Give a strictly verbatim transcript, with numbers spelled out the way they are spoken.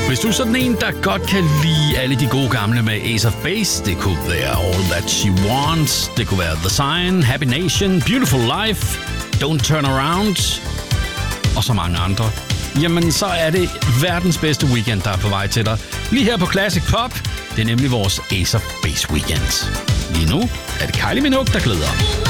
Hvis du er sådan en, der godt kan lide alle de gode gamle med Ace of Base, det kunne være All That She Wants, det kunne være The Sign, Happy Nation, Beautiful Life, Don't Turn Around og så mange andre, jamen så er det verdens bedste weekend, der er på vej til dig. Lige her på Classic Pop, det er nemlig vores Ace of Base weekend. Lige nu er det Kylie Minogue, der glæder.